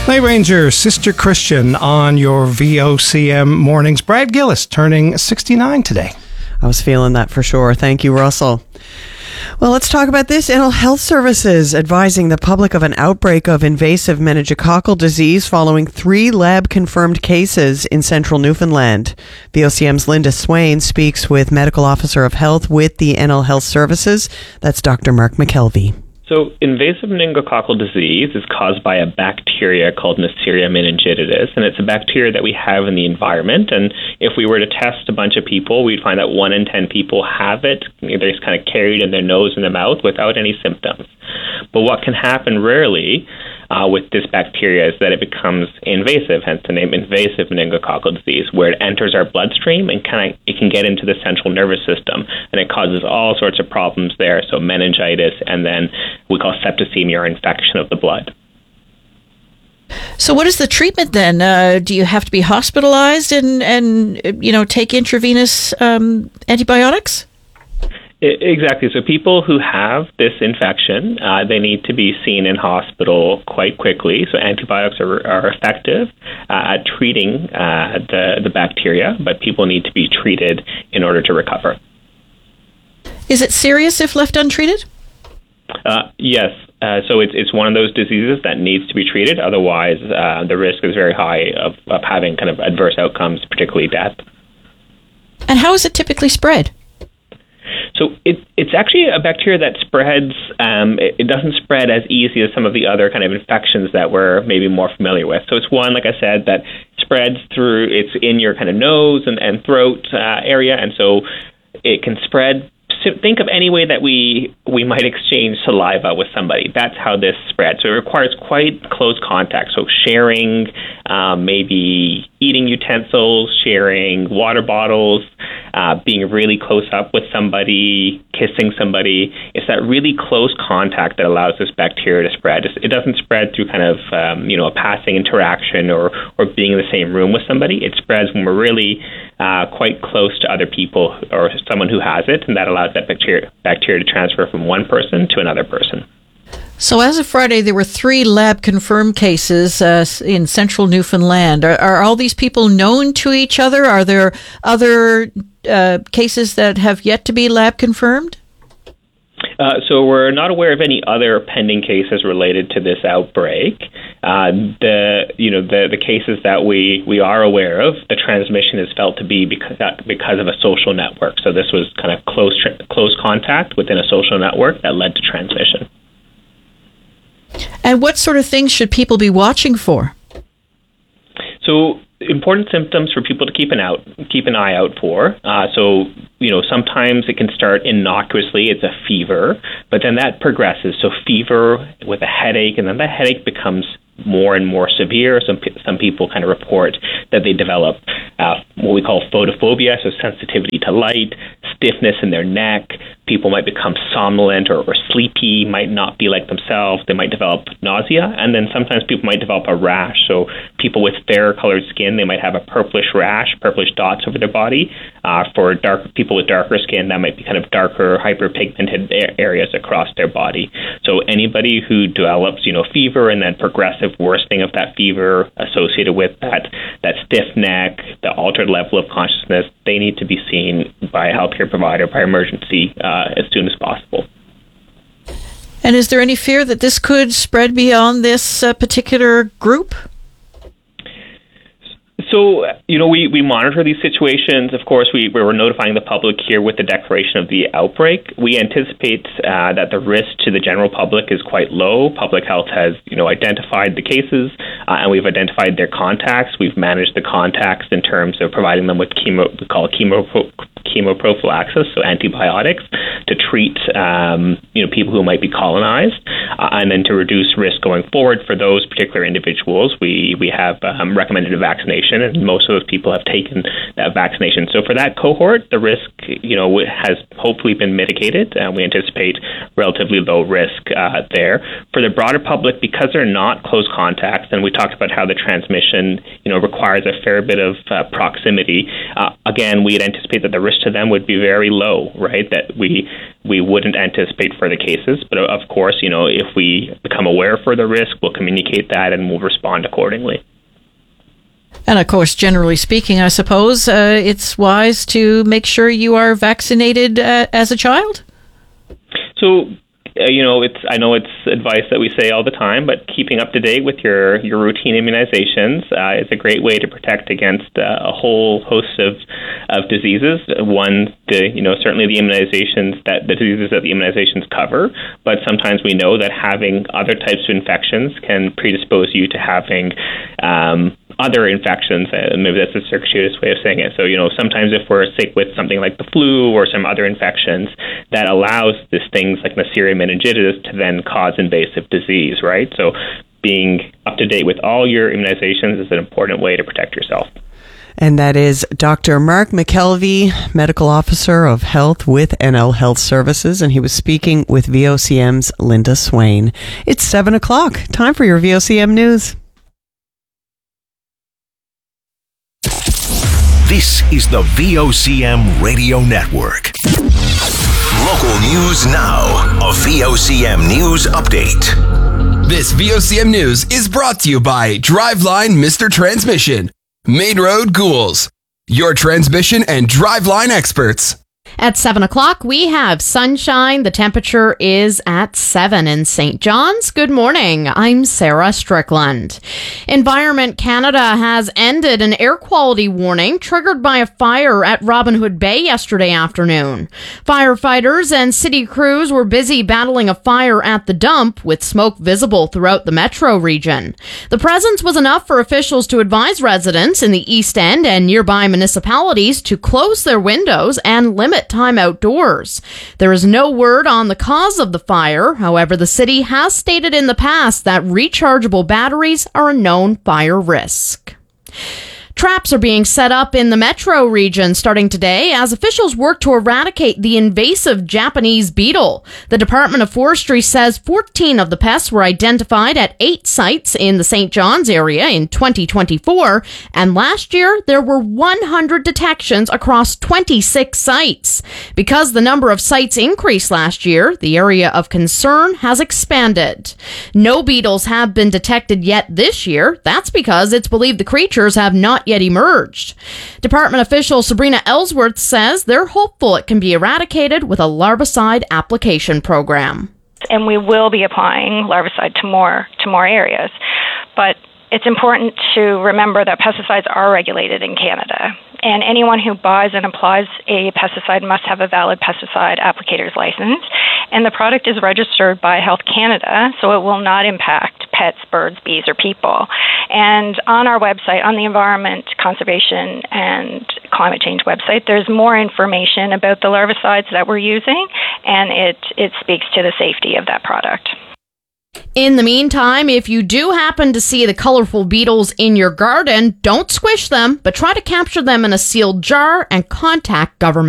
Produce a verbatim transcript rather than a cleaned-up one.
Play Ranger, Sister Christian on your V O C M mornings. Brad Gillis turning sixty-nine today. I was feeling that for sure. Thank you, Russell. Well, let's talk about this. Mental Health Services advising the public of an outbreak of invasive meningococcal disease following three lab-confirmed cases in central Newfoundland. V O C M's Linda Swain speaks with Medical Officer of Health with the Mental Health Services. That's Doctor Mark McKelvey. So invasive meningococcal disease is caused by a bacteria called Neisseria meningitidis, and it's a bacteria that we have in the environment. And if we were to test a bunch of people, we'd find that one in ten people have it. They're just kind of carried in their nose and their mouth without any symptoms. But what can happen rarely uh, with this bacteria is that it becomes invasive, hence the name invasive meningococcal disease, where it enters our bloodstream and kind of it can get into the central nervous system, and it causes all sorts of problems there. So meningitis, and then we call septicemia, or infection of the blood. So what is the treatment then? Uh, do you have to be hospitalized and, and you know, take intravenous um, antibiotics? Exactly. So people who have this infection, uh, they need to be seen in hospital quite quickly. So antibiotics are, are effective uh, at treating uh, the, the bacteria, but people need to be treated in order to recover. Is it serious if left untreated? Uh, yes. Uh, so it's it's one of those diseases that needs to be treated. Otherwise, uh, the risk is very high of, of having kind of adverse outcomes, particularly death. And how is it typically spread? So it, it's actually a bacteria that spreads, um, it, it doesn't spread as easy as some of the other kind of infections that we're maybe more familiar with. So it's one, like I said, that spreads through, it's in your kind of nose and, and throat uh, area, and so it can spread. So think of any way that we we might exchange saliva with somebody. That's how this spreads. So it requires quite close contact. So sharing, um, maybe eating utensils, sharing water bottles, uh, being really close up with somebody, kissing somebody. It's that really close contact that allows this bacteria to spread. It doesn't spread through kind of um, you know a passing interaction or or being in the same room with somebody. It spreads when we're really uh, quite close to other people or someone who has it, and that allows that bacteria, bacteria to transfer from one person to another person. So as of Friday, there were three lab-confirmed cases uh, in central Newfoundland. Are, are all these people known to each other? Are there other uh, cases that have yet to be lab-confirmed? Uh, so we're not aware of any other pending cases related to this outbreak. Uh, the you know the, the cases that we, we are aware of, the transmission is felt to be because because of a social network. So this was kind of close close contact within a social network that led to transmission. And what sort of things should people be watching for? So important symptoms for people to keep an out keep an eye out for. Uh, so you know sometimes it can start innocuously. It's a fever, but then that progresses. So fever with a headache, and then that headache becomes more and more severe. Some some people kind of report that they develop uh, what we call photophobia, so sensitivity to light, stiffness in their neck. People might become somnolent or, or sleepy, might not be like themselves. They might develop nausea, and then sometimes people might develop a rash. So people with fair colored skin, they might have a purplish rash, purplish dots over their body. Uh, for dark people with darker skin, that might be kind of darker, hyperpigmented areas across their body. So anybody who develops, you know, fever and then progressive worsening of that fever associated with that that stiff neck, the altered level of consciousness, they need to be seen by a healthcare provider by emergency uh, as soon as possible. And is there any fear that this could spread beyond this uh, particular group? So, you know, we, we monitor these situations. Of course, we, we were notifying the public here with the declaration of the outbreak. We anticipate uh, that the risk to the general public is quite low. Public health has, you know, identified the cases, uh, and we've identified their contacts. We've managed the contacts in terms of providing them with chemo, we call it chemo, chemoprophylaxis, so antibiotics, to treat, um, you know, people who might be colonized, uh, and then to reduce risk going forward for those particular individuals, we, we have um, recommended a vaccination, and most of those people have taken that vaccination. So for that cohort, the risk, you know, has hopefully been mitigated, and we anticipate relatively low risk uh, there. For the broader public, because they're not close contacts, and we talked about how the transmission, you know, requires a fair bit of uh, proximity, uh, again, we'd anticipate that the risk risk to them would be very low, right? That we we wouldn't anticipate further cases. But of course, you know, if we become aware of further risk, we'll communicate that and we'll respond accordingly. And of course, generally speaking, I suppose uh, it's wise to make sure you are vaccinated uh, as a child. So, uh, you know, it's I know it's advice that we say all the time, but keeping up to date with your, your routine immunizations uh, is a great way to protect against uh, a whole host of of diseases. One, the you know certainly the immunizations that the diseases that the immunizations cover, but sometimes we know that having other types of infections can predispose you to having um, other infections. Uh, maybe that's a circuitous way of saying it. So, you know, sometimes if we're sick with something like the flu or some other infections, that allows these things like Neisseria meningitidis to then cause invasive disease, right? So being up to date with all your immunizations is an important way to protect yourself. And that is Doctor Mark McKelvey, Medical Officer of Health with N L Health Services, and he was speaking with V O C M's Linda Swain. It's seven o'clock. Time for your V O C M news. This is the V O C M Radio Network. Local news now. A V O C M News Update. This V O C M News is brought to you by Driveline Mister Transmission. Main Road Ghouls, your transmission and driveline experts. At seven o'clock, we have sunshine. The temperature is at seven in Saint John's. Good morning. I'm Sarah Strickland. Environment Canada has ended an air quality warning triggered by a fire at Robin Hood Bay yesterday afternoon. Firefighters and city crews were busy battling a fire at the dump with smoke visible throughout the metro region. The presence was enough for officials to advise residents in the East End and nearby municipalities to close their windows and limit time outdoors. There is no word on the cause of the fire. However, the city has stated in the past that rechargeable batteries are a known fire risk. Traps are being set up in the metro region starting today as officials work to eradicate the invasive Japanese beetle. The Department of Forestry says fourteen of the pests were identified at eight sites in the Saint John's area in twenty twenty-four, and last year there were one hundred detections across twenty-six sites. Because the number of sites increased last year, the area of concern has expanded. No beetles have been detected yet this year. That's because it's believed the creatures have not yet emerged. Department official Sabrina Ellsworth says they're hopeful it can be eradicated with a larvicide application program. And we will be applying larvicide to more to more areas. But it's important to remember that pesticides are regulated in Canada. And anyone who buys and applies a pesticide must have a valid pesticide applicator's license. And the product is registered by Health Canada, so it will not impact pets, birds, bees, or people. And on our website, on the Environment, Conservation, and Climate Change website, there's more information about the larvicides that we're using, and it, it speaks to the safety of that product. In the meantime, if you do happen to see the colorful beetles in your garden, don't squish them, but try to capture them in a sealed jar and contact government